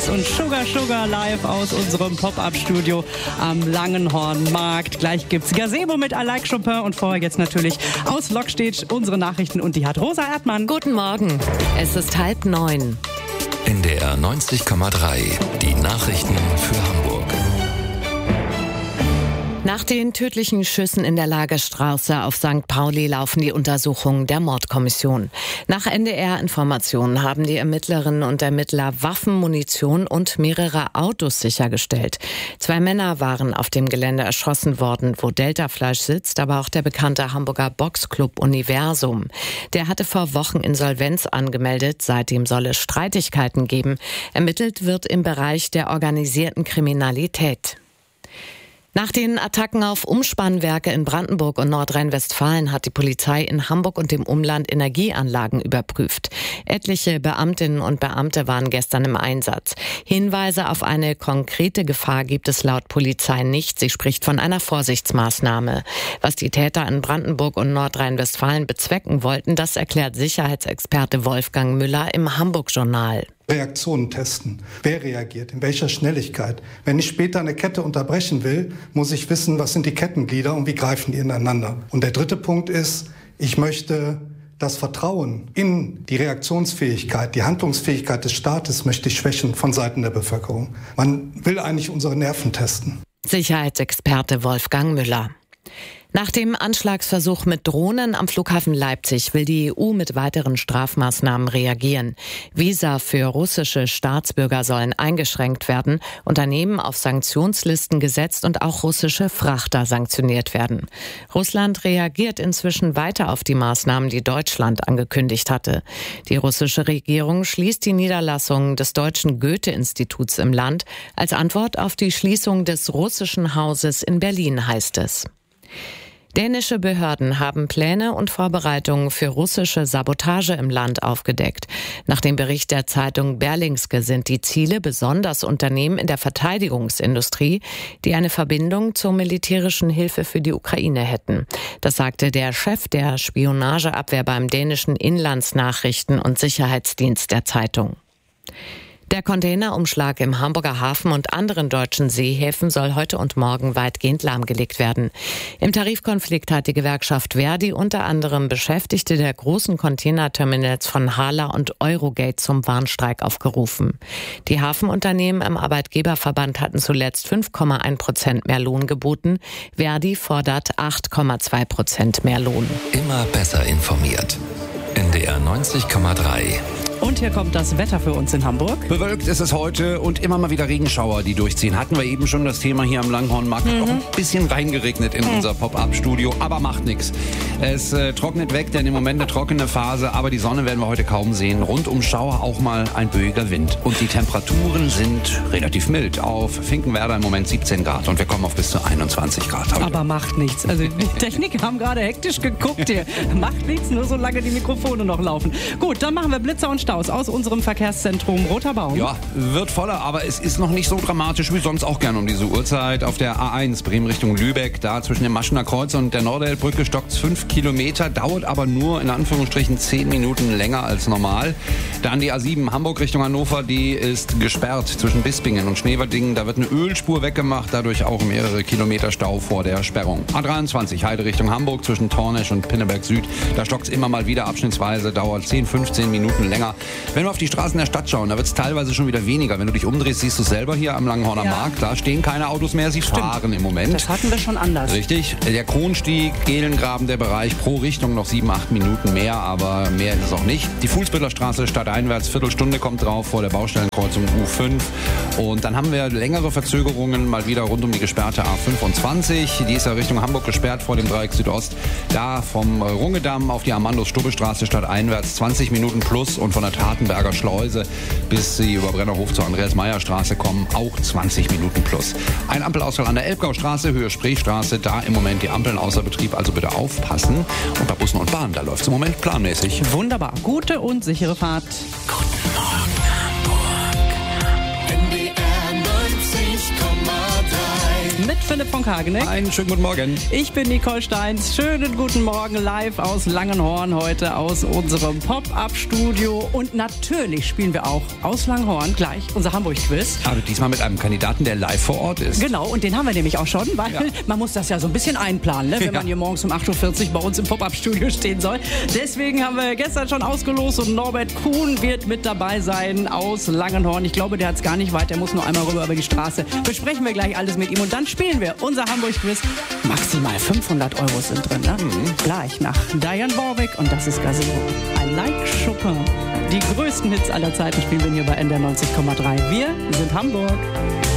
Mix und Sugar Sugar live aus unserem Pop-Up-Studio am Langenhornmarkt. Gleich gibt's Gazebo mit I Like Chopin und vorher jetzt natürlich aus Lokstedt unsere Nachrichten und die hat Rosa Erdmann. Guten Morgen, es ist 8:30. NDR 90,3, die Nachrichten für Hamburg. Nach den tödlichen Schüssen in der Lagerstraße auf St. Pauli laufen die Untersuchungen der Mordkommission. Nach NDR-Informationen haben die Ermittlerinnen und Ermittler Waffen, Munition und mehrere Autos sichergestellt. 2 Männer waren auf dem Gelände erschossen worden, wo Delta Fleisch sitzt, aber auch der bekannte Hamburger Boxclub Universum. Der hatte vor Wochen Insolvenz angemeldet, seitdem soll es Streitigkeiten geben. Ermittelt wird im Bereich der organisierten Kriminalität. Nach den Attacken auf Umspannwerke in Brandenburg und Nordrhein-Westfalen hat die Polizei in Hamburg und dem Umland Energieanlagen überprüft. Etliche Beamtinnen und Beamte waren gestern im Einsatz. Hinweise auf eine konkrete Gefahr gibt es laut Polizei nicht. Sie spricht von einer Vorsichtsmaßnahme. Was die Täter in Brandenburg und Nordrhein-Westfalen bezwecken wollten, das erklärt Sicherheitsexperte Wolfgang Müller im Hamburg-Journal. Reaktionen testen. Wer reagiert? In welcher Schnelligkeit? Wenn ich später eine Kette unterbrechen will, muss ich wissen, was sind die Kettenglieder und wie greifen die ineinander. Und der dritte Punkt ist, ich möchte das Vertrauen in die Reaktionsfähigkeit, die Handlungsfähigkeit des Staates möchte ich schwächen von Seiten der Bevölkerung. Man will eigentlich unsere Nerven testen. Sicherheitsexperte Wolfgang Müller. Nach dem Anschlagsversuch mit Drohnen am Flughafen Leipzig will die EU mit weiteren Strafmaßnahmen reagieren. Visa für russische Staatsbürger sollen eingeschränkt werden, Unternehmen auf Sanktionslisten gesetzt und auch russische Frachter sanktioniert werden. Russland reagiert inzwischen weiter auf die Maßnahmen, die Deutschland angekündigt hatte. Die russische Regierung schließt die Niederlassung des Deutschen Goethe-Instituts im Land. Als Antwort auf die Schließung des russischen Hauses in Berlin, heißt es. Dänische Behörden haben Pläne und Vorbereitungen für russische Sabotage im Land aufgedeckt. Nach dem Bericht der Zeitung Berlingske sind die Ziele besonders Unternehmen in der Verteidigungsindustrie, die eine Verbindung zur militärischen Hilfe für die Ukraine hätten. Das sagte der Chef der Spionageabwehr beim dänischen Inlandsnachrichten- und Sicherheitsdienst der Zeitung. Der Containerumschlag im Hamburger Hafen und anderen deutschen Seehäfen soll heute und morgen weitgehend lahmgelegt werden. Im Tarifkonflikt hat die Gewerkschaft Verdi unter anderem Beschäftigte der großen Containerterminals von Hala und Eurogate zum Warnstreik aufgerufen. Die Hafenunternehmen im Arbeitgeberverband hatten zuletzt 5,1% mehr Lohn geboten. Verdi fordert 8,2% mehr Lohn. Immer besser informiert. NDR 90,3. Und hier kommt das Wetter für uns in Hamburg. Bewölkt ist es heute und immer mal wieder Regenschauer, die durchziehen. Hatten wir eben schon das Thema hier am Langhornmarkt. Auch ein bisschen reingeregnet in unser Pop-Up-Studio, aber macht nichts. Es trocknet weg, denn im Moment eine trockene Phase, aber die Sonne werden wir heute kaum sehen. Rund um Schauer auch mal ein böiger Wind. Und die Temperaturen sind relativ mild. Auf Finkenwerder im Moment 17 Grad und wir kommen auf bis zu 21 Grad heute. Aber macht nichts. Also die Techniker haben gerade hektisch geguckt hier. Macht nichts, nur solange die Mikrofone noch laufen. Gut, dann machen wir Blitzer und Staus aus unserem Verkehrszentrum Roter Baum. Ja, wird voller, aber es ist noch nicht so dramatisch wie sonst auch gern um diese Uhrzeit. Auf der A1 Bremen Richtung Lübeck, da zwischen dem Maschener Kreuz und der Norderelbrücke stockt es 5 Kilometer, dauert aber nur in Anführungsstrichen 10 Minuten länger als normal. Dann die A7 Hamburg Richtung Hannover, die ist gesperrt zwischen Bispingen und Schneverdingen. Da wird eine Ölspur weggemacht, dadurch auch mehrere Kilometer Stau vor der Sperrung. A23 Heide Richtung Hamburg zwischen Tornesch und Pinneberg Süd, da stockt es immer mal wieder abschnittsweise, dauert 10-15 Minuten länger. Wenn wir auf die Straßen der Stadt schauen, da wird es teilweise schon wieder weniger. Wenn du dich umdrehst, siehst du es selber hier am Langenhorner Markt. Da stehen keine Autos mehr, sie fahren im Moment. Das hatten wir schon anders. Richtig. Der Kronstieg, Gehlengraben, der Bereich pro Richtung noch 7-8 Minuten mehr, aber mehr ist es auch nicht. Die Fuhlsbüttler Straße stadteinwärts, Viertelstunde kommt drauf vor der Baustellenkreuzung U5. Und dann haben wir längere Verzögerungen mal wieder rund um die gesperrte A25. Die ist ja Richtung Hamburg gesperrt vor dem Dreieck Südost. Da vom Rungedamm auf die Amandus-Stubbe-Straße stadteinwärts 20 Minuten plus und von der Tatenberger Schleuse, bis sie über Brennerhof zur Andreas-Meyer-Straße kommen, auch 20 Minuten plus. Ein Ampelausfall an der Elbgaustraße, Höhe Spreestraße, da im Moment die Ampeln außer Betrieb, also bitte aufpassen. Und bei Bussen und Bahnen, da läuft es im Moment planmäßig. Wunderbar. Gute und sichere Fahrt. Guten Morgen, Hamburg. NDR 90,3. Mit mit Philipp von Kageneck. Einen schönen guten Morgen. Ich bin Nicole Steins. Schönen guten Morgen live aus Langenhorn, heute aus unserem Pop-Up-Studio. Und natürlich spielen wir auch aus Langenhorn gleich unser Hamburg-Quiz. Aber diesmal mit einem Kandidaten, der live vor Ort ist. Genau, und den haben wir nämlich auch schon, weil man muss das ja so ein bisschen einplanen, ne? Wenn man hier morgens um 8.40 Uhr bei uns im Pop-Up-Studio stehen soll. Deswegen haben wir gestern schon ausgelost und Norbert Kuhn wird mit dabei sein aus Langenhorn. Ich glaube, der hat es gar nicht weit, der muss nur einmal rüber über die Straße. Besprechen wir gleich alles mit ihm und dann spielen wir unser Hamburg-Quiz. Maximal 500 € sind drin, ne? Gleich nach Diane Warwick und das ist Gazebo. I like Chopin. Die größten Hits aller Zeiten spielen wir hier bei NDR 90,3. Wir sind Hamburg.